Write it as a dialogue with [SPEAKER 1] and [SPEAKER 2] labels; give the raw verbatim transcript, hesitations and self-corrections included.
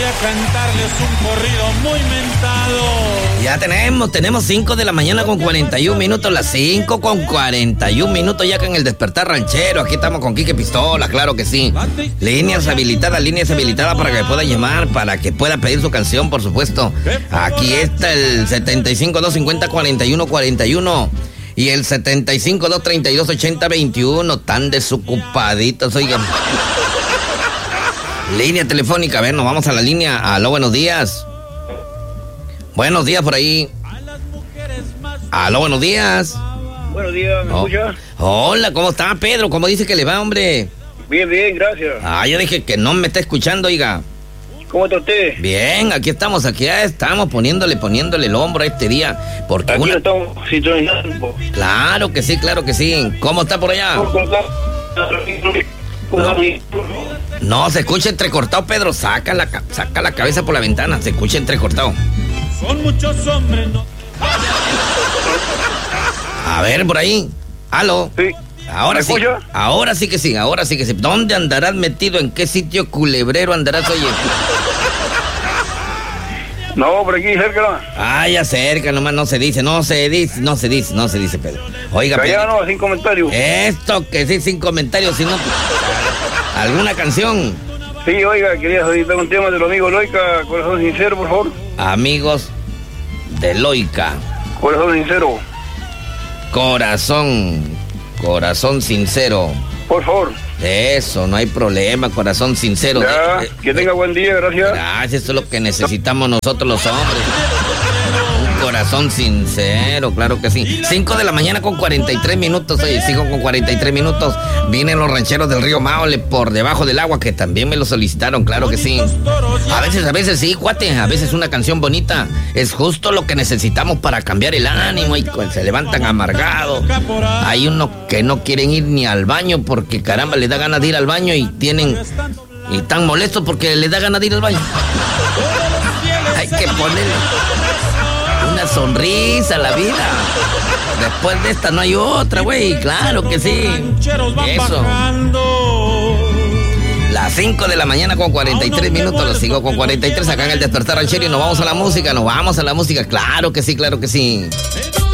[SPEAKER 1] a cantarles un corrido muy mentado.
[SPEAKER 2] Ya tenemos, tenemos cinco de la mañana con cuarenta y un minutos, las cinco con cuarenta y un minutos ya que en el Despertar Ranchero. Aquí estamos con Quique Pistola, claro que sí. Líneas habilitadas, líneas habilitadas para que pueda llamar, para que pueda pedir su canción, por supuesto. Aquí está el setenta y cinco, dos cincuenta, cuarenta y uno cuarenta y uno y el setenta y cinco, dos treinta y dos, ochenta veintiuno. Tan desocupaditos, oigan. Línea telefónica, a ver, nos vamos a la línea. Aló, buenos días. Buenos días por ahí. Aló, buenos días.
[SPEAKER 3] Buenos días, ¿me
[SPEAKER 2] oh.
[SPEAKER 3] escucha?
[SPEAKER 2] Hola, ¿cómo está, Pedro? ¿Cómo dice que le va, hombre?
[SPEAKER 3] Bien, bien, gracias.
[SPEAKER 2] Ah, yo dije que no me está escuchando, oiga.
[SPEAKER 3] ¿Cómo está usted?
[SPEAKER 2] Bien, aquí estamos, aquí ya estamos poniéndole, poniéndole el hombro a este día. Porque
[SPEAKER 3] Aquí
[SPEAKER 2] una...
[SPEAKER 3] lo estamos sintonizando.
[SPEAKER 2] Claro que sí, claro que sí. ¿Cómo está por allá? No, no se escucha entrecortado, Pedro. Saca la, saca la cabeza por la ventana, se escucha entrecortado.
[SPEAKER 1] Son muchos hombres, ¿no?
[SPEAKER 2] A ver, por ahí. Aló.
[SPEAKER 3] Sí.
[SPEAKER 2] Ahora
[SPEAKER 3] ¿Me
[SPEAKER 2] sí.
[SPEAKER 3] escucha?
[SPEAKER 2] Ahora sí que sí, ahora sí que sí. ¿Dónde andarás metido? ¿En qué sitio culebrero andarás, oye?
[SPEAKER 3] No, por aquí cerca.
[SPEAKER 2] Ah, ya cerca, nomás no se dice, no se dice, no se dice, no se dice, Pedro. Oiga, Pedro.
[SPEAKER 3] Callado, no, sin comentarios.
[SPEAKER 2] Esto que sí, sin comentarios, sino alguna canción.
[SPEAKER 3] Sí, oiga, quería solicitar un tema de los amigos Loica, Corazón Sincero, por favor.
[SPEAKER 2] Amigos de Loica.
[SPEAKER 3] Corazón Sincero.
[SPEAKER 2] Corazón, corazón sincero.
[SPEAKER 3] Por favor.
[SPEAKER 2] Eso, no hay problema, corazón sincero.
[SPEAKER 3] Ya,
[SPEAKER 2] de, de,
[SPEAKER 3] que tenga buen día, gracias.
[SPEAKER 2] Gracias, eso es lo que necesitamos nosotros los hombres. Un corazón sincero, claro que sí. cinco de la mañana con cuarenta y tres minutos, oye, sigo con cuarenta y tres minutos. Vienen los rancheros del río Maule por debajo del agua, que también me lo solicitaron, claro que sí. A veces, a veces sí, cuate, a veces una canción bonita es justo lo que necesitamos para cambiar el ánimo y pues, se levantan amargados. Hay unos que no quieren ir ni al baño porque caramba, les da ganas de ir al baño y tienen... Y tan molestos porque les da ganas de ir al baño. Hay que ponerle una sonrisa a la vida. Después de esta no hay otra, güey. Claro que sí. Eso. Las cinco de la mañana con cuarenta y tres minutos. Lo sigo con cuarenta y tres acá en el Despertar Ranchero y nos vamos a la música. Nos vamos a la música. Claro que sí, claro que sí.